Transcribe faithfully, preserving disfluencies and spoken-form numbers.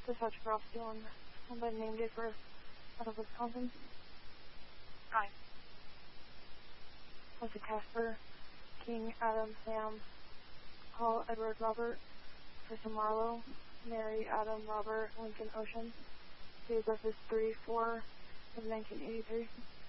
Dispatch for Officer one. One by name, date, birth, out of Wisconsin. Aye. Jose Casper, King, Adam, Sam, Paul, Edward, Robert, Trisha Marlowe, Mary, Adam, Robert, Lincoln, Ocean. Date of birth is three four of nineteen eighty-three.